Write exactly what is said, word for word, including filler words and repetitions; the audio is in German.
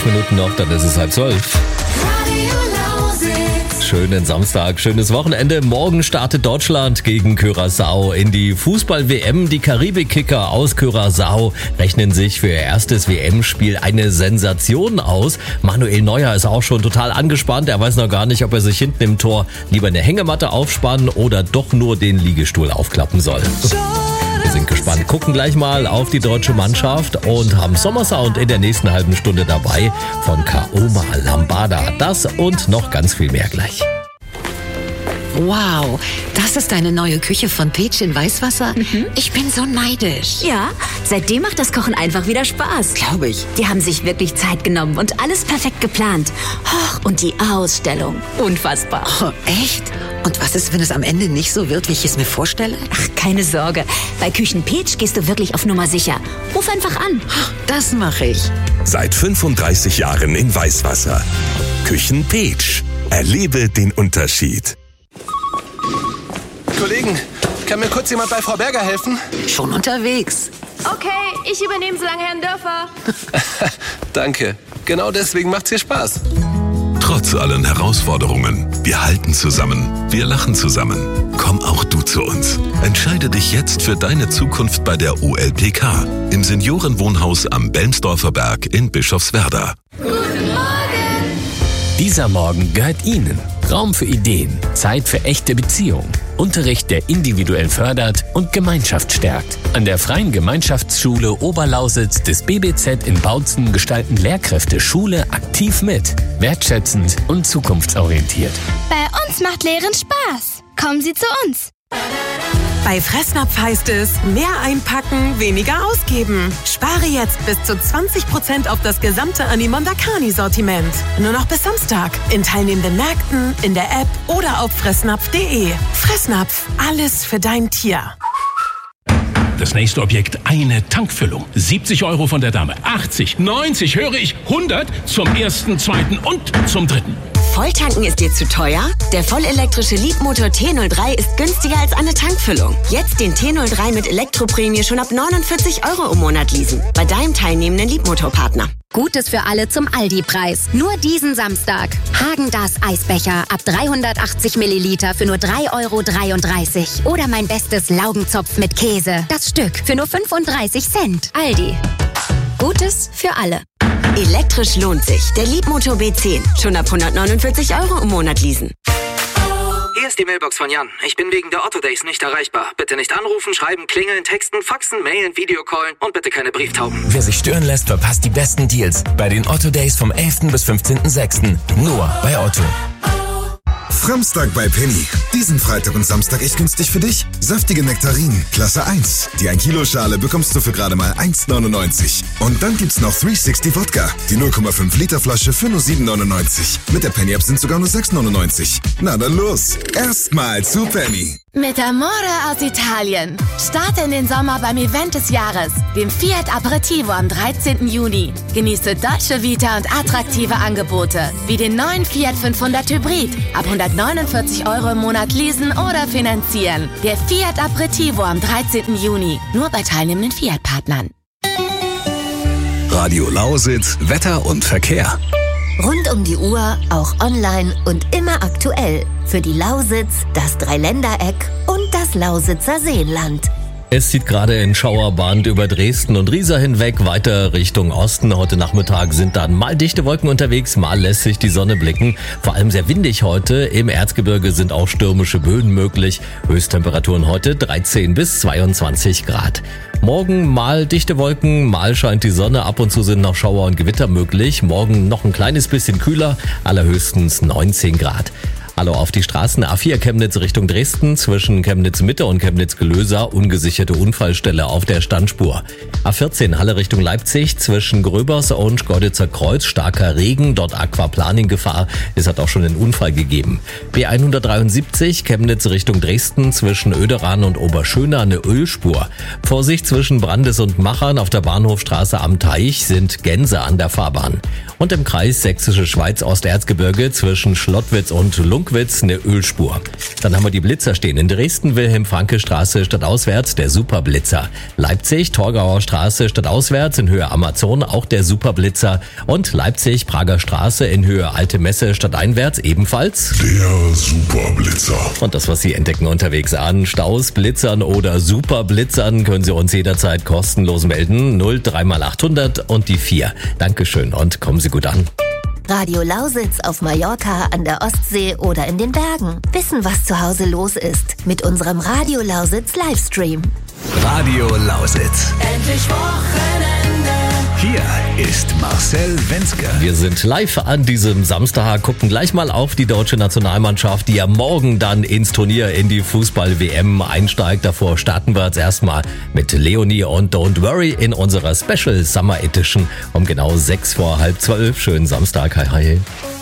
Minuten noch, dann ist es halb zwölf. Schönen Samstag, schönes Wochenende. Morgen startet Deutschland gegen Curaçao in die Fußball-W M. Die Karibik-Kicker aus Curaçao rechnen sich für ihr erstes W M-Spiel eine Sensation aus. Manuel Neuer ist auch schon total angespannt. Er weiß noch gar nicht, ob er sich hinten im Tor lieber eine Hängematte aufspannen oder doch nur den Liegestuhl aufklappen soll. Wir sind gespannt, gucken gleich mal auf die deutsche Mannschaft und haben Sommersound in der nächsten halben Stunde dabei von Kaoma Lambada. Das und noch ganz viel mehr gleich. Wow, das ist eine neue Küche von Peach in Weißwasser? Mhm. Ich bin so neidisch. Ja, seitdem macht das Kochen einfach wieder Spaß. Glaube ich. Die haben sich wirklich Zeit genommen und alles perfekt geplant. Och, und die Ausstellung. Unfassbar. Oh, echt? Und was ist, wenn es am Ende nicht so wird, wie ich es mir vorstelle? Ach, keine Sorge. Bei Küchen Peach gehst du wirklich auf Nummer sicher. Ruf einfach an. Das mache ich. Seit fünfunddreißig Jahren in Weißwasser. Küchen Peach. Erlebe den Unterschied. Kollegen, kann mir kurz jemand bei Frau Berger helfen? Schon unterwegs. Okay, ich übernehme so lange Herrn Dörfer. Danke. Genau deswegen macht's hier Spaß. Trotz allen Herausforderungen, wir halten zusammen, wir lachen zusammen. Komm auch du zu uns. Entscheide dich jetzt für deine Zukunft bei der O L P K im Seniorenwohnhaus am Belmsdorfer Berg in Bischofswerda. Guten Morgen! Dieser Morgen gehört Ihnen. Raum für Ideen, Zeit für echte Beziehungen, Unterricht, der individuell fördert und Gemeinschaft stärkt. An der Freien Gemeinschaftsschule Oberlausitz des B B Z in Bautzen gestalten Lehrkräfte Schule aktiv mit, wertschätzend und zukunftsorientiert. Bei uns macht Lehren Spaß. Kommen Sie zu uns. Bei Fressnapf heißt es, mehr einpacken, weniger ausgeben. Spare jetzt bis zu zwanzig Prozent auf das gesamte Animondakani-Sortiment. Nur noch bis Samstag. In teilnehmenden Märkten, in der App oder auf fressnapf punkt de. Fressnapf, alles für dein Tier. Das nächste Objekt, eine Tankfüllung. siebzig Euro von der Dame, achtzig, neunzig, höre ich, hundert zum ersten, zweiten und zum dritten. Volltanken ist dir zu teuer? Der vollelektrische Leapmotor T null drei ist günstiger als eine Tankfüllung. Jetzt den T null drei mit Elektroprämie schon ab neunundvierzig Euro im Monat leasen. Bei deinem teilnehmenden Leapmotor-Partner. Gutes für alle zum Aldi-Preis. Nur diesen Samstag. Häagen-Dazs Eisbecher ab dreihundertachtzig Milliliter für nur drei Euro dreiunddreißig. Oder mein bestes Laugenzopf mit Käse. Das Stück für nur fünfunddreißig Cent. Aldi. Gutes für alle. Elektrisch lohnt sich. Der Leapmotor B zehn. Schon ab hundertneunundvierzig Euro im Monat leasen. Hier ist die Mailbox von Jan. Ich bin wegen der Otto Days nicht erreichbar. Bitte nicht anrufen, schreiben, klingeln, texten, faxen, mailen, Videocallen und bitte keine Brieftauben. Wer sich stören lässt, verpasst die besten Deals bei den Otto Days vom elften bis fünfzehnten sechsten Nur bei Otto. Framstag bei Penny. Diesen Freitag und Samstag echt günstig für dich. Saftige Nektarinen, Klasse eins. Die ein Kilo Schale bekommst du für gerade mal eins neunundneunzig. Und dann gibt's noch dreihundertsechzig Wodka. Die null Komma fünf Liter Flasche für nur sieben neunundneunzig. Mit der Penny App sind sogar nur sechs neunundneunzig. Na dann los. Erstmal zu Penny. Mit Amore aus Italien. Starte in den Sommer beim Event des Jahres, dem Fiat Aperitivo am dreizehnten Juni. Genieße deutsche Vita und attraktive Angebote, wie den neuen Fiat fünfhundert Hybrid, ab hundertneunundvierzig Euro im Monat leasen oder finanzieren. Der Fiat Aperitivo am dreizehnten Juni, nur bei teilnehmenden Fiat-Partnern. Radio Lausitz, Wetter und Verkehr. Rund um die Uhr, auch online und immer aktuell. Für die Lausitz, das Dreiländereck und das Lausitzer Seenland. Es zieht gerade in Schauerband über Dresden und Riesa hinweg, weiter Richtung Osten. Heute Nachmittag sind dann mal dichte Wolken unterwegs, mal lässt sich die Sonne blicken. Vor allem sehr windig heute. Im Erzgebirge sind auch stürmische Böen möglich. Höchsttemperaturen heute dreizehn bis zweiundzwanzig Grad. Morgen mal dichte Wolken, mal scheint die Sonne, ab und zu sind noch Schauer und Gewitter möglich. Morgen noch ein kleines bisschen kühler, allerhöchstens neunzehn Grad. Hallo auf die Straßen. A vier Chemnitz Richtung Dresden, zwischen Chemnitz Mitte und Chemnitz Gelösa, ungesicherte Unfallstelle auf der Standspur. A vierzehn Halle Richtung Leipzig, zwischen Gröbers und Schkeuditzer Kreuz, starker Regen, dort Aquaplaning-Gefahr. Es hat auch schon einen Unfall gegeben. B hundertdreiundsiebzig Chemnitz Richtung Dresden, zwischen Öderan und Oberschöna eine Ölspur. Vorsicht zwischen Brandes und Machern auf der Bahnhofstraße am Teich sind Gänse an der Fahrbahn. Und im Kreis Sächsische Schweiz Osterzgebirge zwischen Schlottwitz und Lunk Funkwitz eine Ölspur. Dann haben wir die Blitzer stehen. In Dresden Wilhelm-Franke-Straße stadtauswärts der Superblitzer. Leipzig Torgauer Straße stadtauswärts in Höhe Amazon auch der Superblitzer. Und Leipzig Prager Straße in Höhe Alte Messe stadteinwärts ebenfalls der Superblitzer. Und das, was Sie entdecken unterwegs an Staus, Blitzern oder Superblitzern, können Sie uns jederzeit kostenlos melden. null drei mal achthundert und die vier. Dankeschön und kommen Sie gut an. Radio Lausitz auf Mallorca, an der Ostsee oder in den Bergen. Wissen, was zu Hause los ist. Mit unserem Radio Lausitz Livestream. Radio Lausitz. Endlich Wochenende. Hier ist Marcel Wenzke. Wir sind live an diesem Samstag, gucken gleich mal auf die deutsche Nationalmannschaft, die ja morgen dann ins Turnier in die Fußball-W M einsteigt. Davor starten wir jetzt erstmal mit Leonie und Don't Worry in unserer Special Summer Edition um genau sechs vor halb zwölf. Schönen Samstag, hi hi.